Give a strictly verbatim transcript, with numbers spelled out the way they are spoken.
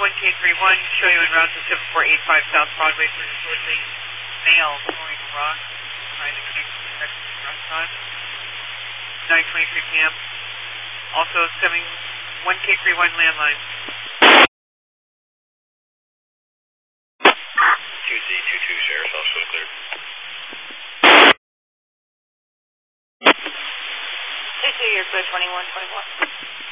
one K three one, show you en route to seven four eight five South Broadway for shortly. Male throwing a rock, trying to connect to the next restaurant. nine twenty-three P M Also, seven one K three one landline. two Z two two, Sheriff, also clear. two two, you're clear, twenty-one twenty-one.